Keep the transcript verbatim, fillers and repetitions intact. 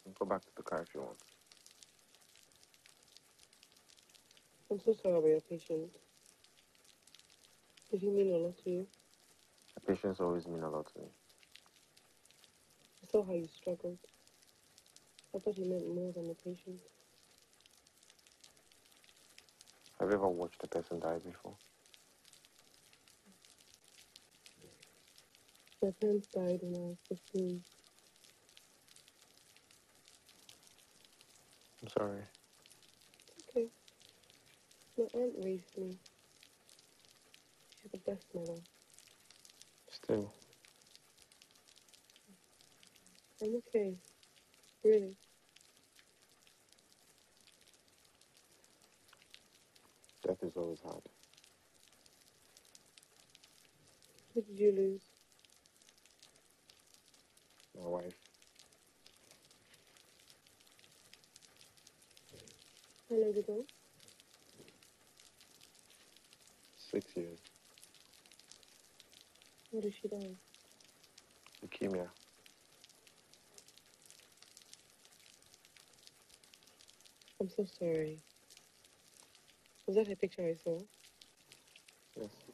Go back to the car if you want. I'm so sorry about your patient. Did he mean a lot to you? The patients always mean a lot to me. I saw how you struggled. I thought he meant more than the patient. Have you ever watched a person die before? My parents died when I was fifteen. I'm sorry. It's okay. My aunt raised me. She's the best mother. Still, I'm okay. Really. death is always hard. Who did you lose? My wife. How long ago? Six years. How did she die? Leukemia. I'm so sorry. Was that her picture I saw? Yes.